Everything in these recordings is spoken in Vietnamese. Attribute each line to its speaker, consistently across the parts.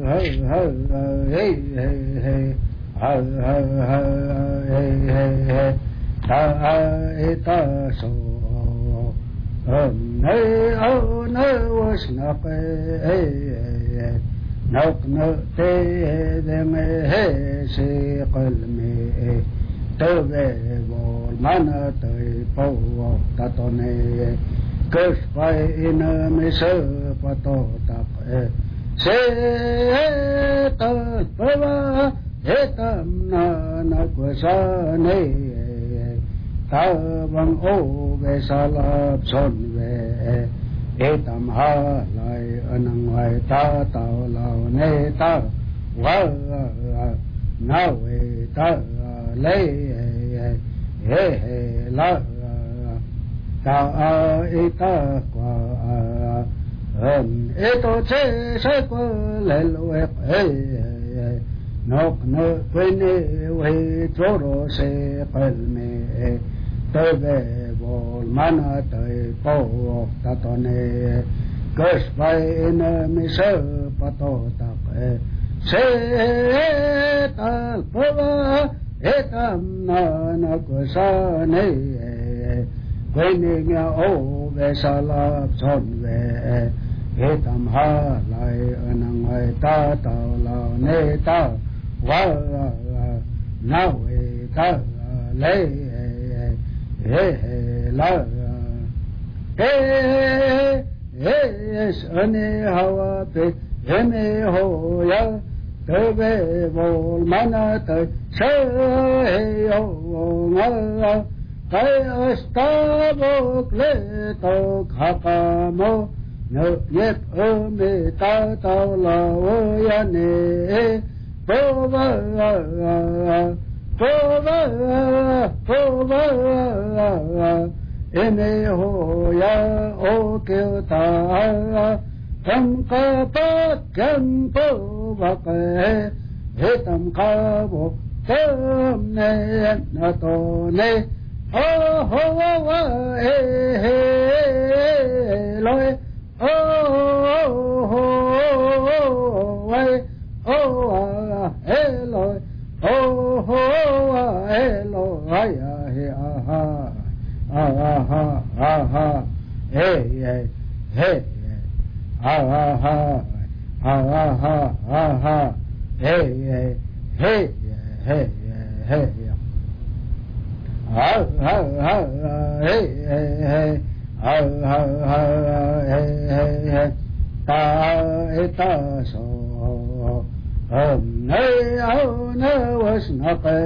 Speaker 1: Etam halai anangwai ta tao lao ne ta wa na we ta le he he la ta e ta qua eto che se qua le lo e nok no quene we toro se palme tebe mana tay po tatone gospay in misa pato tak se tal pava etam na kusane quening o vesala son ve etam halay anangay ta tao lao ne ta wa na we ta le la ane hawa pe heme ho ya tebe vol manata se yo nga kai astavo kleto khapamo no yep me ta ta la o ya ne pova ene ho ya o ke ta tam ka pa kam po va ke he tam ka bo tam ne na to ne ho wa he loi ho wa he loi ho hello ya he aha aha aha hey hey aha aha aha hey hey hey hey aha hey hey aha hey ta eta so nay au na was na pe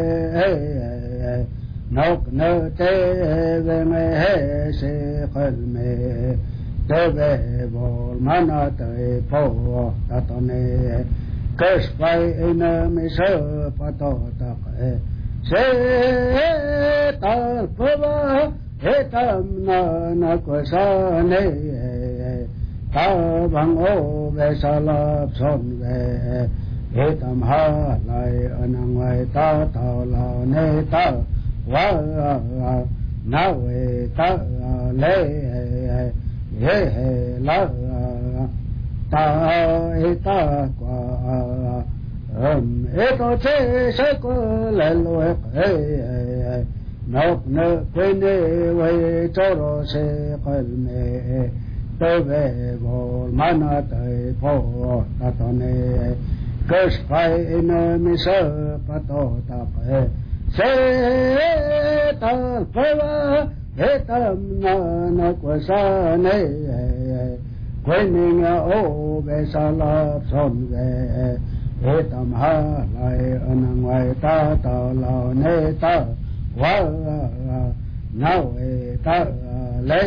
Speaker 1: nok no te ve me he se qal me te ve vol mana te po ta to ne kes pai in me se pa to ta se ta po va etam na ko sa ne ta bang o ve sa la son ve etam halai anangwai ta tao lao ne ta wa na we ta le he he la ta e ta qua eto che se ko le lo e nok ne quene we toro se qalme tebe vol mana te po ta to ne gospay in misa pato ta se ta pava etam na kwasa ne quening o vesala son ve etam halai anangwai ta tao lao ne ta wa na we ta le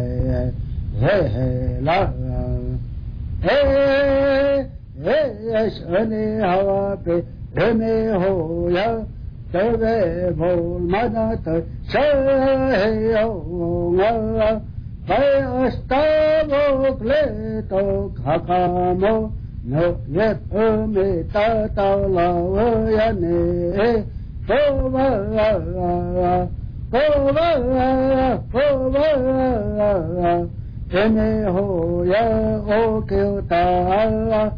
Speaker 1: he la ane hawa pe heme ho ya tebe vol manata se yo nga kai astavo kleto khakamo no yet me ta ta la ya ne pova ene ho ya o ke ta